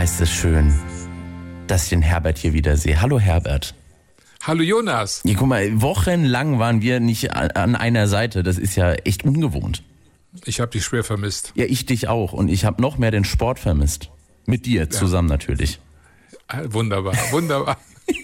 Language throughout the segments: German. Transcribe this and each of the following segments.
ist es schön, dass ich den Herbert hier wieder sehe. Hallo Herbert. Hallo Jonas. Ja, guck mal, wochenlang waren wir nicht an einer Seite. Das ist ja echt ungewohnt. Ich habe dich schwer vermisst. Ja, ich dich auch. Und ich habe noch mehr den Sport vermisst. Mit dir zusammen natürlich. Wunderbar, wunderbar.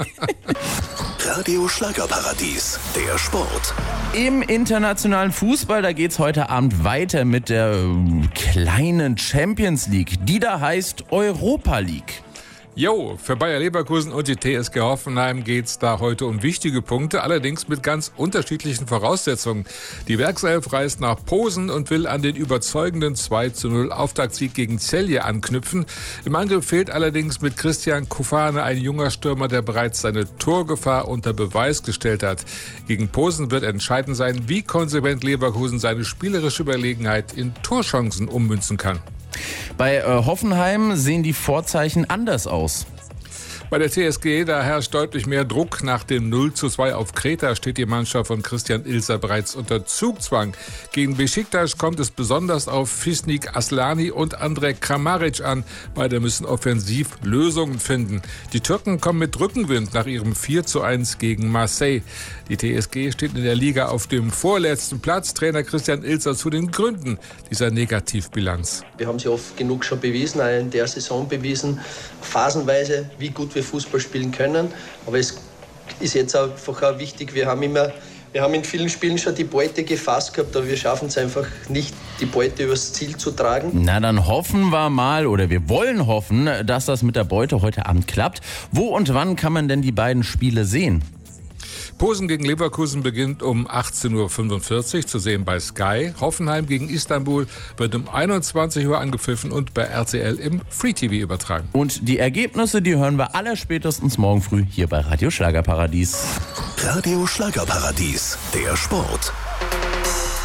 Radio Schlagerparadies, der Sport. Im internationalen Fußball, da geht's heute Abend weiter mit der kleinen Champions League, die da heißt Europa League. Jo, für Bayer Leverkusen und die TSG Hoffenheim geht's da heute um wichtige Punkte, allerdings mit ganz unterschiedlichen Voraussetzungen. Die Werkself reist nach Posen und will an den überzeugenden 2:0 Auftaktsieg gegen Celje anknüpfen. Im Angriff fehlt allerdings mit Christian Kufane ein junger Stürmer, der bereits seine Torgefahr unter Beweis gestellt hat. Gegen Posen wird entscheidend sein, wie konsequent Leverkusen seine spielerische Überlegenheit in Torchancen ummünzen kann. Bei Hoffenheim sehen die Vorzeichen anders aus. Bei der TSG, da herrscht deutlich mehr Druck. Nach dem 0:2 auf Kreta steht die Mannschaft von Christian Ilzer bereits unter Zugzwang. Gegen Beşiktaş kommt es besonders auf Fisnik Aslani und Andre Kramaric an. Beide müssen offensiv Lösungen finden. Die Türken kommen mit Rückenwind nach ihrem 4:1 gegen Marseille. Die TSG steht in der Liga auf dem vorletzten Platz. Trainer Christian Ilzer zu den Gründen dieser Negativbilanz. Wir haben sie oft genug schon bewiesen, auch in der Saison bewiesen, phasenweise, wie gut wir Fußball spielen können. Aber es ist jetzt einfach auch wichtig, wir haben in vielen Spielen schon die Beute gefasst gehabt, aber wir schaffen es einfach nicht, die Beute übers Ziel zu tragen. Na, dann hoffen wir mal, oder wir wollen hoffen, dass das mit der Beute heute Abend klappt. Wo und wann kann man denn die beiden Spiele sehen? Posen gegen Leverkusen beginnt um 18:45 Uhr, zu sehen bei Sky. Hoffenheim gegen Istanbul wird um 21 Uhr angepfiffen und bei RTL im Free TV übertragen. Und die Ergebnisse, die hören wir allerspätestens morgen früh hier bei Radio Schlagerparadies. Radio Schlagerparadies, der Sport.